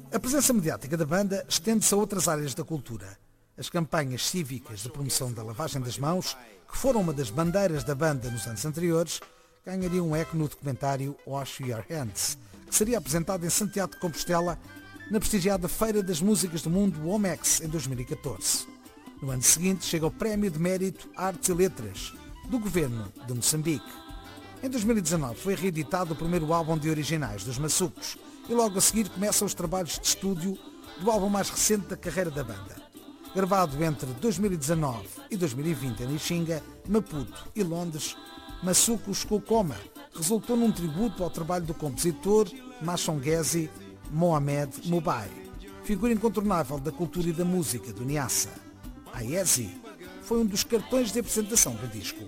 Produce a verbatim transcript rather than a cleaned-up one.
A presença mediática da banda estende-se a outras áreas da cultura. As campanhas cívicas de promoção da lavagem das mãos, que foram uma das bandeiras da banda nos anos anteriores, ganhariam um eco no documentário Wash Your Hands, que seria apresentado em Santiago de Compostela na prestigiada Feira das Músicas do Mundo Womex em dois mil e catorze. No ano seguinte chega o Prémio de Mérito Artes e Letras do Governo de Moçambique. Em dois mil e dezanove foi reeditado o primeiro álbum de originais dos Maçucos e logo a seguir começam os trabalhos de estúdio do álbum mais recente da carreira da banda. Gravado entre dois mil e dezanove e dois mil e vinte em Lixinga, Maputo e Londres, Maçucos Kokoma resultou num tributo ao trabalho do compositor Machongezi Mohamed Mubai, figura incontornável da cultura e da música do Niassa. A Ezi foi um dos cartões de apresentação do disco.